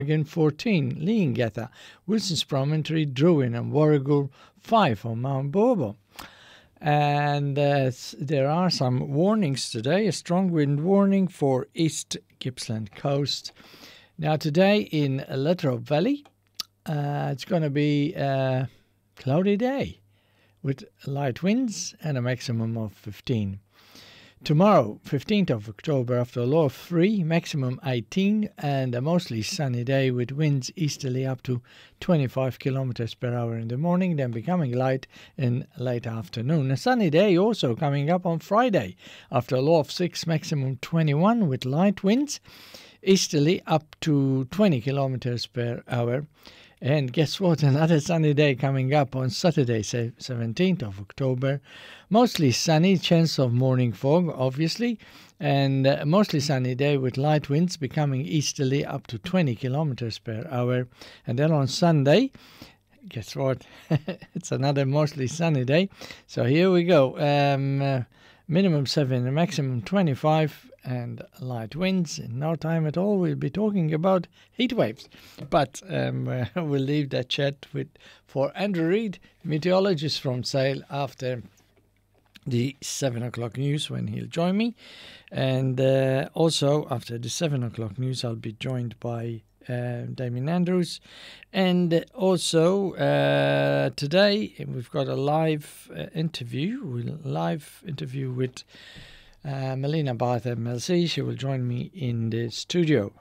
Again 14, Leongatha, Wilson's Promontory, Druin and Warragul 5 on Mount Bobo. And there are some warnings today. A strong wind warning for East Gippsland coast. Now today in Latrobe Valley, it's going to be a cloudy day with light winds and a maximum of 15. Tomorrow, 15th of October, after a low of 3, maximum 18, and a mostly sunny day with winds easterly up to 25 kilometers per hour in the morning, then becoming light in late afternoon. A sunny day also coming up on Friday, after a low of 6, maximum 21, with light winds easterly up to 20 kilometers per hour. And guess what? Another sunny day coming up on Saturday, 17th of October. Mostly sunny, chance of morning fog, obviously. And mostly sunny day with light winds becoming easterly up to 20 kilometers per hour. And then on Sunday, guess what? It's another mostly sunny day. So here we go. Minimum 7 and maximum 25 and light winds. In no time at all, we'll be talking about heat waves. But we'll leave that chat for Andrew Reid, meteorologist from Sale, after the 7 o'clock news when he'll join me. And also after the 7 o'clock news, I'll be joined by Damien Andrews. And also today we've got a live interview with Melina Barth MLC. She will join me in the studio.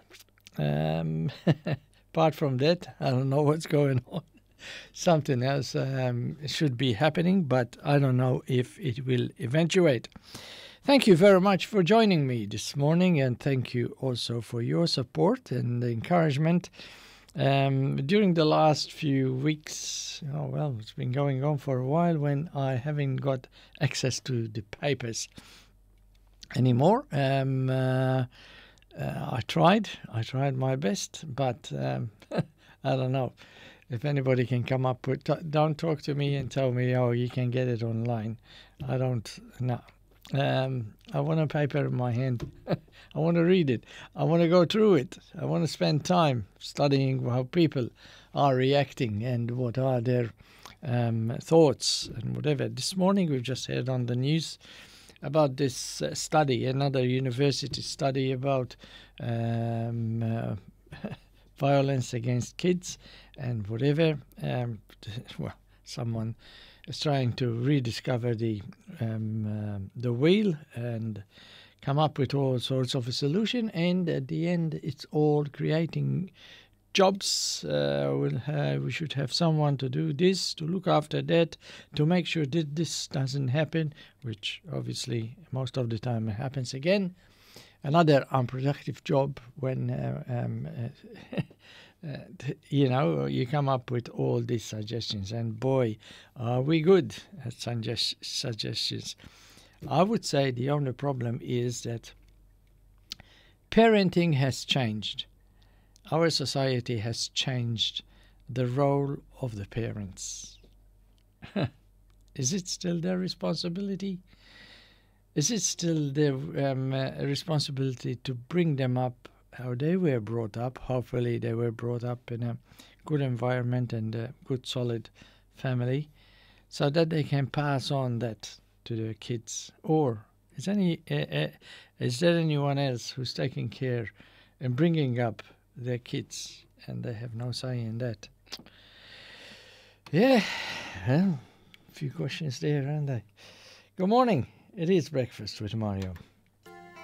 Apart from that, I don't know what's going on. Something else should be happening, but I don't know if it will eventuate. Thank you very much for joining me this morning, and thank you also for your support and encouragement. During the last few weeks, it's been going on for a while when I haven't got access to the papers anymore. I tried my best, but I don't know if anybody can come up with. Don't talk to me and tell me, you can get it online. I don't know. I want a paper in my hand. I want to read it. I want to go through it. I want to spend time studying how people are reacting and what are their thoughts and whatever. This morning we've just heard on the news about this study, another university study about violence against kids and whatever. Someone is trying to rediscover the wheel and come up with all sorts of a solution, and at the end it's all creating jobs. We should have someone to do this, to look after that, to make sure that this doesn't happen, which obviously most of the time happens again. Another unproductive job when you come up with all these suggestions, and boy, are we good at suggestions. I would say the only problem is that parenting has changed. Our society has changed the role of the parents. Is it still their responsibility? Is it still their responsibility to bring them up how they were brought up? Hopefully they were brought up in a good environment and a good solid family, so that they can pass on that to their kids. Or is there anyone else who's taking care and bringing up their kids and they have no say in that? Yeah, well, a few questions there, aren't they? Good morning. It is Breakfast with Mario.